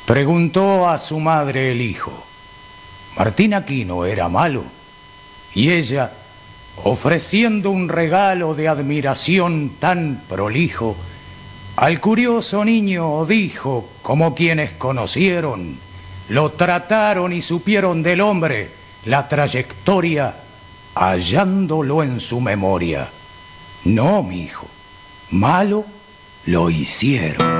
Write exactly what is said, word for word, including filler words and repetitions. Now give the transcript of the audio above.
Preguntó a su madre el hijo: ¿Martín Aquino era malo? Y ella, ofreciendo un regalo de admiración tan prolijo, al curioso niño dijo, como quienes conocieron, lo trataron y supieron del hombre la trayectoria, hallándolo en su memoria: no, mi hijo, malo lo hicieron.